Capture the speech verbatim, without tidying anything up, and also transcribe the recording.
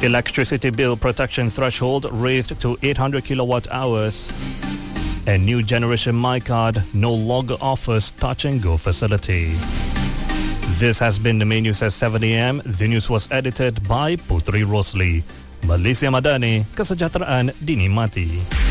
Electricity bill protection threshold raised to eight hundred kilowatt hours. A new generation MyCard no longer offers touch and go facility. This has been the main news at seven a.m. The news was edited by Putri Rosli. Malaysia Madani, kesejahteraan dinikmati.